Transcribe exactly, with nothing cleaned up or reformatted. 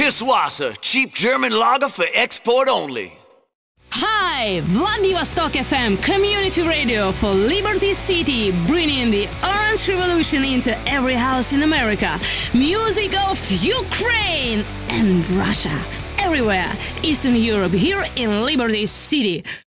Geschwasser, cheap German lager for export only. Hi, Vladivostok F M, community radio for Liberty City, bringing the Orange Revolution into every house in America. Music of Ukraine and Russia, everywhere, Eastern Europe, here in Liberty City.